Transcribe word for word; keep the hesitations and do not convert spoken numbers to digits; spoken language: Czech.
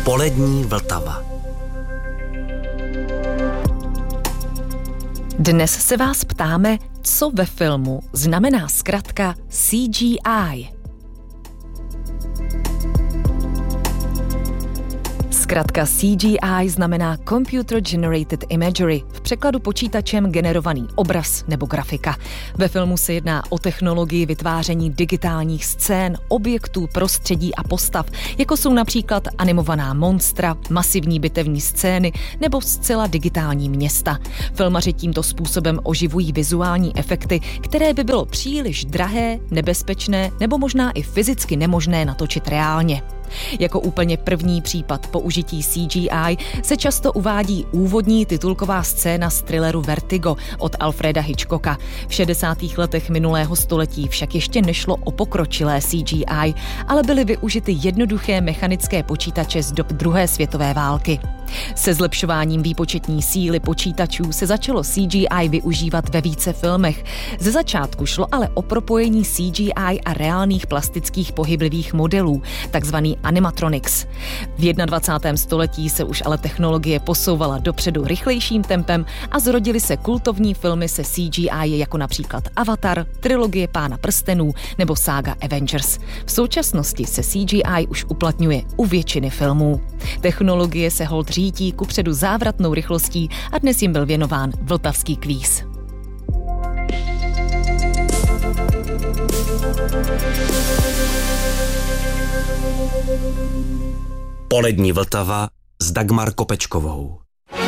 Polední Vltava. Dnes se vás ptáme, co ve filmu znamená zkratka C G I. Zkratka C G I znamená Computer Generated Imagery, v překladu počítačem generovaný obraz nebo grafika. Ve filmu se jedná o technologii vytváření digitálních scén, objektů, prostředí a postav, jako jsou například animovaná monstra, masivní bitevní scény nebo zcela digitální města. Filmaři tímto způsobem oživují vizuální efekty, které by bylo příliš drahé, nebezpečné nebo možná i fyzicky nemožné natočit reálně. Jako úplně první případ použití C G I se často uvádí úvodní titulková scéna z thrilleru Vertigo od Alfreda Hitchcocka. V šedesátých letech minulého století však ještě nešlo o pokročilé C G I, ale byly využity jednoduché mechanické počítače z dob druhé světové války. Se zlepšováním výpočetní síly počítačů se začalo C G I využívat ve více filmech. Ze začátku šlo ale o propojení C G I a reálných plastických pohyblivých modelů, takzvaný animatronics. V dvacátém prvním století se už ale technologie posouvala dopředu rychlejším tempem a zrodily se kultovní filmy se C G I jako například Avatar, trilogie Pána prstenů nebo sága Avengers. V současnosti se C G I už uplatňuje u většiny filmů. Technologie se holt řítí kupředu závratnou rychlostí a dnes jim byl věnován vltavský kvíz. Polední Vltava s Dagmar Kopečkovou.